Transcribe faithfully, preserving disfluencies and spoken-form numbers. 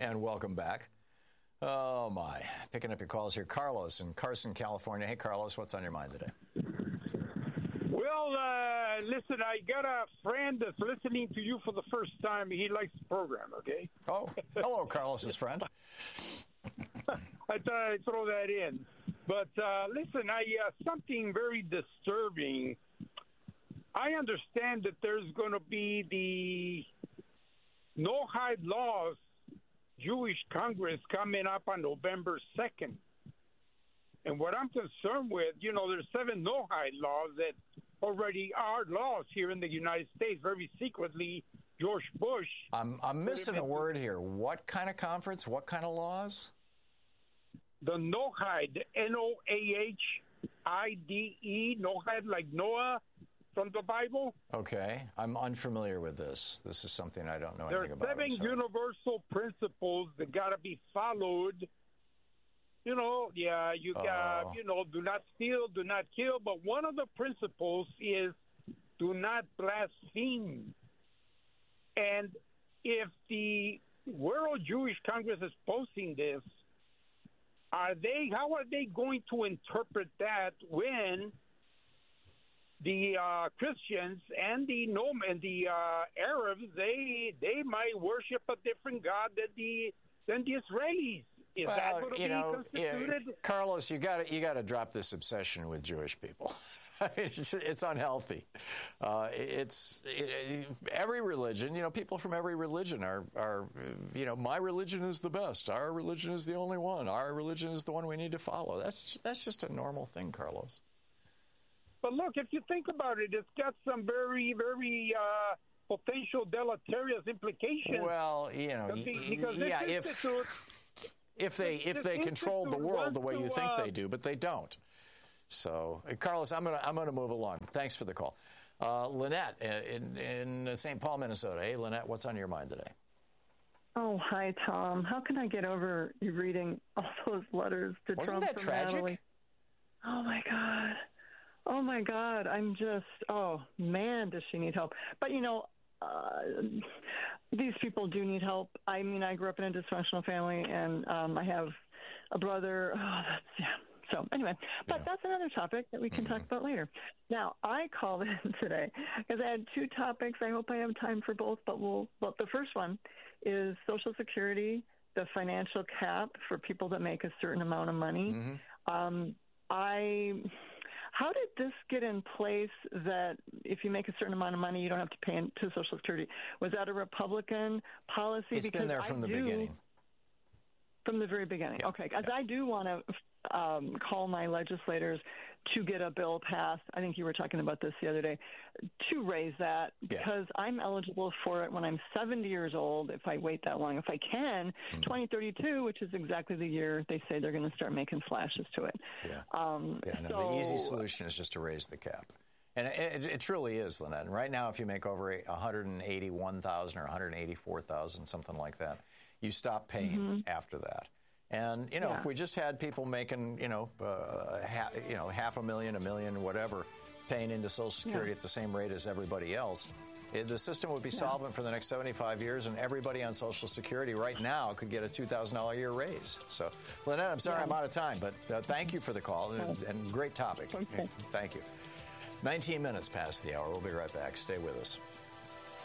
and welcome back. Oh, my. Picking up your calls here. Carlos in Carson, California. Hey, Carlos, what's on your mind today? Well, uh, listen, I got a friend that's listening to you for the first time. He likes the program, okay? Oh, hello, Carlos's friend. I thought I'd throw that in. But uh, listen, I uh, something very disturbing. I understand that there's going to be the no-hide laws, Jewish Congress, coming up on November second. And what I'm concerned with, you know, there's seven no-hide laws that already are laws here in the United States, very secretly. George Bush. I'm, I'm missing a word here. What kind of conference? What kind of laws? The no-hide, N O A H I D E, no-hide, like Noah from the Bible. Okay. I'm unfamiliar with this. This is something I don't know there anything about. There are seven so. universal principles that got to be followed. You know, yeah, you got, oh. you know, do not steal, do not kill. But one of the principles is do not blaspheme. And if the World Jewish Congress is posting this, are they, how are they going to interpret that when the uh, Christians and the Nom and the uh, Arabs, they they might worship a different God than the than the Israelis? Is well, that going to you be know, constituted? Yeah, Carlos, you got to you got to drop this obsession with Jewish people. I mean, it's, it's unhealthy. Uh, it's it, every religion. You know, people from every religion are are. You know, my religion is the best. Our religion is the only one. Our religion is the one we need to follow. That's that's just a normal thing, Carlos. But look, if you think about it, it's got some very, very uh, potential deleterious implications. Well, you know, because yeah, if if they if they controlled the world the way you think they do, but they don't. So, Carlos, I'm gonna I'm gonna move along. Thanks for the call, uh, Lynette in in Saint Paul, Minnesota. Hey, Lynette, what's on your mind today? Oh, hi, Tom. How can I get over you reading all those letters to Wasn't Trump? Wasn't that tragic? Natalie? Oh my God. Oh, my God. I'm just, oh, man, does she need help. But, you know, uh, these people do need help. I mean, I grew up in a dysfunctional family, and um, I have a brother. Oh, that's, yeah. So, anyway, but yeah. that's another topic that we can mm-hmm. talk about later. Now, I called in today because I had two topics. I hope I have time for both, but we'll, well, the first one is Social Security, the financial cap for people that make a certain amount of money. Mm-hmm. Um, I... How did this get in place that if you make a certain amount of money, you don't have to pay into Social Security? Was that a Republican policy? It's because been there from I the do, beginning. From the very beginning. Yeah. Okay. Because yeah. I do want to um, call my legislators to get a bill passed. I think you were talking about this the other day, to raise that because yeah. I'm eligible for it when I'm seventy years old, if I wait that long. If I can, mm-hmm. twenty thirty-two, which is exactly the year they say they're going to start making slashes to it. Yeah. Um, yeah no, so, the easy solution is just to raise the cap. And it, it truly is, Lynette. And right now, if you make over one hundred eighty-one thousand dollars or one hundred eighty-four thousand dollars, something like that, you stop paying mm-hmm. after that. And, you know, yeah. if we just had people making, you know, uh, ha- you know, half a million, a million, whatever, paying into Social Security yeah. at the same rate as everybody else, it, the system would be yeah. solvent for the next seventy-five years, and everybody on Social Security right now could get a two thousand dollars a year raise. So, Lynette, I'm sorry yeah. I'm out of time, but uh, thank you for the call, and, and great topic. Okay. Thank you. nineteen minutes past the hour. We'll be right back. Stay with us.